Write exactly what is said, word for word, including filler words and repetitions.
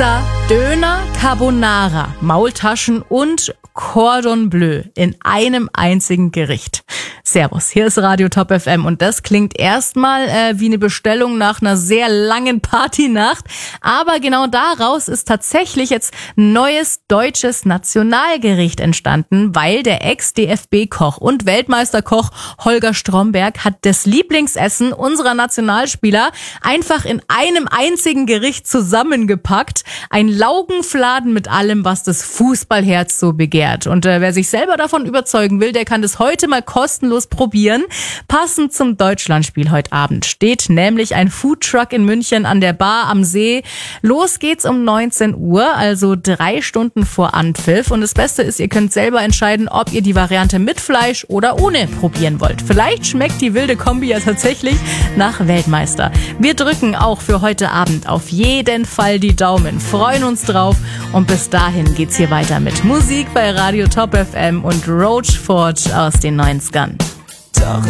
Pizza, Döner, Carbonara, Maultaschen und Cordon Bleu in einem einzigen Gericht. Servus, hier ist Radio Top F M und das klingt erstmal äh, wie eine Bestellung nach einer sehr langen Partynacht, aber genau daraus ist tatsächlich jetzt ein neues deutsches Nationalgericht entstanden, weil der Ex-D F B-Koch und Weltmeisterkoch Holger Stromberg hat das Lieblingsessen unserer Nationalspieler einfach in einem einzigen Gericht zusammengepackt. Ein Laugenfladen mit allem, was das Fußballherz so begehrt. Und äh, wer sich selber davon überzeugen will, der kann das heute mal kostenlos probieren. Passend zum Deutschlandspiel heute Abend steht nämlich ein Foodtruck in München an der Bar am See. Los geht's um neunzehn Uhr, also drei Stunden vor Anpfiff. Und das Beste ist, ihr könnt selber entscheiden, ob ihr die Variante mit Fleisch oder ohne probieren wollt. Vielleicht schmeckt die wilde Kombi ja tatsächlich nach Weltmeister. Wir drücken auch für heute Abend auf jeden Fall die Daumen, freuen uns drauf und bis dahin geht's hier weiter mit Musik bei Radio Top F M und Roach Forge aus den neunzigern. Doch